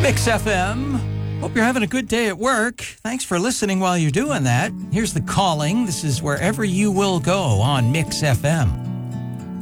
Mix FM. Hope you're having a good day at work. Thanks for listening while you're doing that. Here's The Calling. This is Wherever You Will Go on Mix FM.